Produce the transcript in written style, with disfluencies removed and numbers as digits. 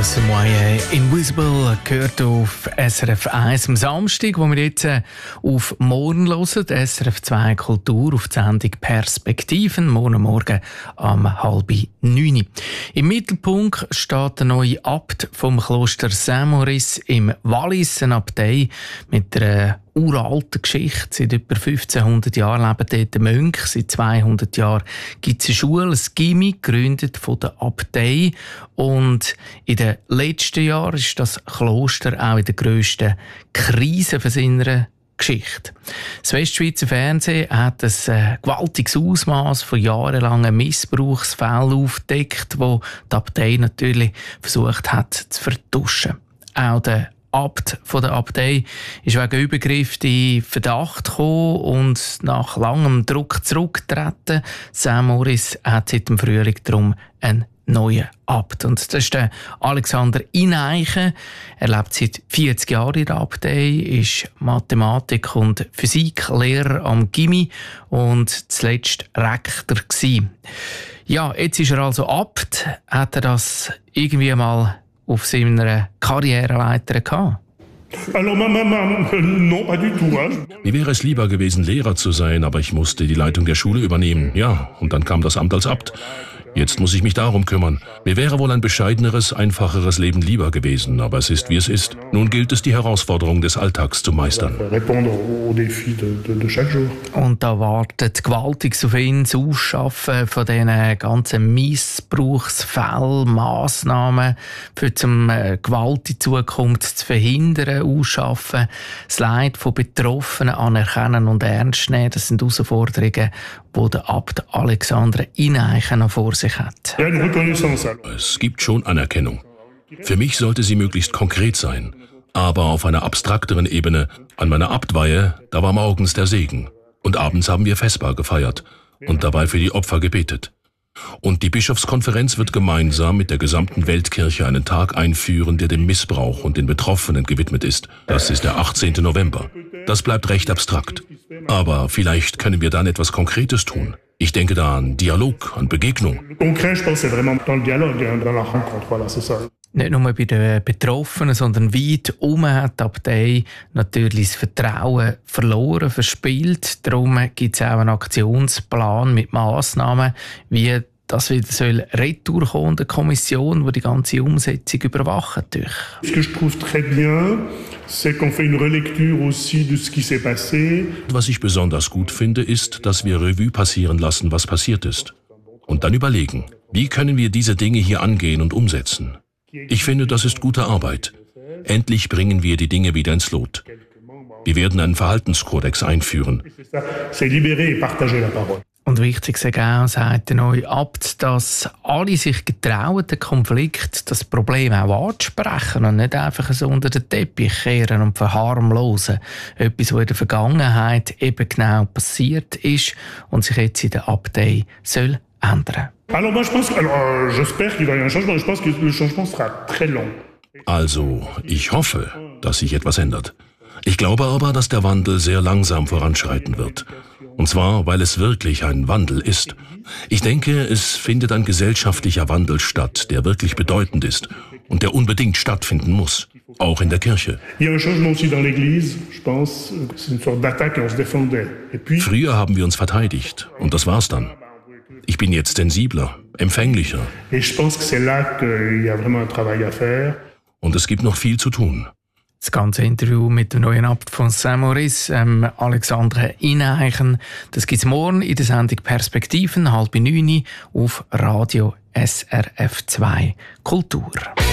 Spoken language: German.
Ce moyen Invisible gehört auf SRF 1 am Samstag, wo wir jetzt auf morgen hören. SRF 2 Kultur auf die Sendung Perspektiven. Morgen am 8:30. Im Mittelpunkt steht der neue Abt vom Kloster Saint-Maurice im Wallis, eine Abtei mit einer uralten Geschichte. Seit etwa 1500 Jahren leben dort Mönche. Seit 200 Jahren gibt es eine Schule, ein Gymnasium, gegründet von der Abtei. Und in den letzten Jahren ist das Kloster auch in der grössten Krise von seiner Geschichte. Das Westschweizer Fernsehen hat ein gewaltiges Ausmaß von jahrelangen Missbrauchsfällen aufgedeckt, wo die Abtei natürlich versucht hat zu vertuschen. Auch der Abt von der Abtei ist wegen Übergriff in Verdacht gekommen und nach langem Druck zurückgetreten. Saint-Maurice hat seit dem Frühling darum einen neuen Abt. Und das ist der Alexander Ineichen. Er lebt seit 40 Jahren in der Abtei, ist Mathematik- und Physiklehrer am Gymnasium und zuletzt Rektor gewesen. Ja, jetzt ist er also Abt. Hat er das irgendwie mal auf seiner Karriereleiter gehabt? Mir wäre es lieber gewesen, Lehrer zu sein, aber ich musste die Leitung der Schule übernehmen. Ja, und dann kam das Amt als Abt. Jetzt muss ich mich darum kümmern. Mir wäre wohl ein bescheideneres, einfacheres Leben lieber gewesen, aber es ist, wie es ist. Nun gilt es, die Herausforderung des Alltags zu meistern. Und da wartet gewaltig auf ihn das Ausschaffen von diesen ganzen Missbrauchsfällen, Massnahmen für Gewalt in Zukunft zu verhindern, ausschaffen, das Leid von Betroffenen anerkennen und ernst nehmen. Das sind Herausforderungen, die der Abt Alexander Ineichen noch vor sich hat. Es gibt schon Anerkennung. Für mich sollte sie möglichst konkret sein. Aber auf einer abstrakteren Ebene, an meiner Abtweihe, da war morgens der Segen. Und abends haben wir Vesper gefeiert und dabei für die Opfer gebetet. Und die Bischofskonferenz wird gemeinsam mit der gesamten Weltkirche einen Tag einführen, der dem Missbrauch und den Betroffenen gewidmet ist. Das ist der 18. November. Das bleibt recht abstrakt. Aber vielleicht können wir dann etwas Konkretes tun. Ich denke da an Dialog, an Begegnung. Nicht nur bei den Betroffenen, sondern weit herum hat die Abtei natürlich das Vertrauen verloren, verspielt. Darum gibt es auch einen Aktionsplan mit Massnahmen, wie das wieder soll retour kommen, eine Kommission, die die ganze Umsetzung überwachen soll. Was ich besonders gut finde, ist, dass wir Revue passieren lassen, was passiert ist. Und dann überlegen, wie können wir diese Dinge hier angehen und umsetzen. Ich finde, das ist gute Arbeit. Endlich bringen wir die Dinge wieder ins Lot. Wir werden einen Verhaltenskodex einführen. Und wichtig ist auch, sagt der neue Abt, dass alle sich getrauen, den Konflikt, das Problem auch anzusprechen und nicht einfach so unter den Teppich kehren und verharmlosen. Etwas, was in der Vergangenheit eben genau passiert ist und sich jetzt in der Abtei soll ändern. Also, ich hoffe, dass sich etwas ändert. Ich glaube aber, dass der Wandel sehr langsam voranschreiten wird. Und zwar, weil es wirklich ein Wandel ist. Ich denke, es findet ein gesellschaftlicher Wandel statt, der wirklich bedeutend ist und der unbedingt stattfinden muss, auch in der Kirche. Früher haben wir uns verteidigt und das war's dann. Ich bin jetzt sensibler, empfänglicher. Und es gibt noch viel zu tun. Das ganze Interview mit dem neuen Abt von Saint-Maurice, Alexander Ineichen, das gibt es morgen in der Sendung Perspektiven, 8:30 auf Radio SRF 2 Kultur.